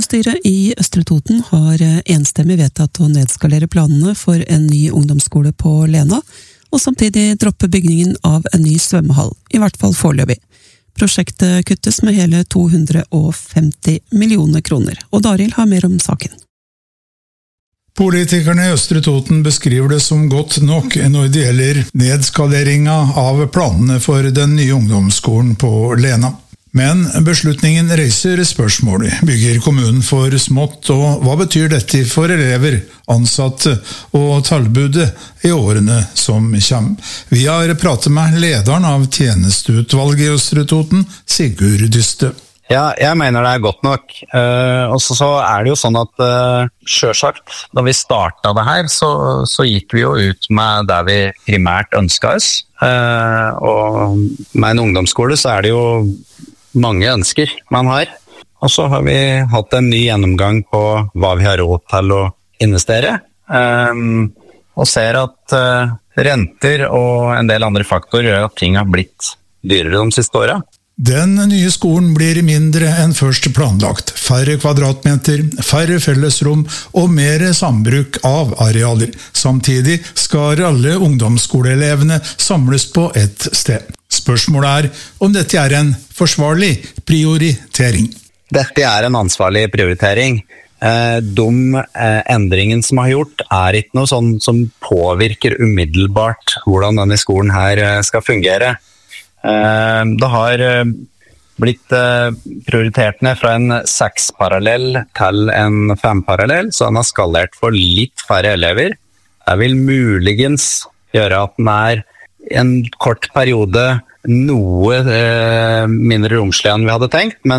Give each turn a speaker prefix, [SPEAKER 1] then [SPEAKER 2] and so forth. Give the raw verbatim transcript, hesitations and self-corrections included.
[SPEAKER 1] Kommunestyret i Østre Toten har enstemmig vedtatt å nedskalere planene for en ny ungdomsskole på Lena, og samtidig droppe byggingen av en ny svømmehall, i hvert fall foreløpig. Prosjektet kuttes med hele to hundre og femti millioner kroner, og Daril har mer om saken.
[SPEAKER 2] Politikerne i Østre Toten beskriver det som godt nok når det gjelder nedskaleringa av planene for den nye ungdomsskolen på Lena. Men beslutningen reiser spørsmål. Bygger kommunen for smått, og hva betyr dette for elever, ansatte og tilbudet i årene som kommer? Vi har pratet med lederen av tjenesteutvalget i Østre Toten, Sigurd Dyste.
[SPEAKER 3] Ja, jeg mener det er godt nok. Uh, og så, så er det jo sånn at uh, selvsagt, da vi startet det her, så, så gikk vi jo ut med det vi primært ønsket oss. Uh, og med en ungdomsskole så er det jo mange ønsker man har. Og så har vi hatt en ny gjennomgang på hva vi har råd til å investere. Um, og ser at uh, renter og en del andre faktorer gjør at ting har blitt dyrere de siste årene.
[SPEAKER 2] Den nye skolen blir mindre enn først planlagt. Færre kvadratmeter, færre fellesrom og mer sambruk av arealer. Samtidig skal alle ungdomsskoleelevene samles på ett sted. Spørsmålet er om dette er en forsvarlig prioritering.
[SPEAKER 3] Dette er en ansvarlig prioritering. De endringene som har gjort er ikke noe sånn som påvirker umiddelbart hvordan denne skolen her skal fungere. Det har blitt prioritert ned fra en seks-parallell til en fem-parallell, så den har skalert for litt færre elever. Det vil muligens gjøre at den er en kort periode noe mindre romslig enn vi hadde tenkt, men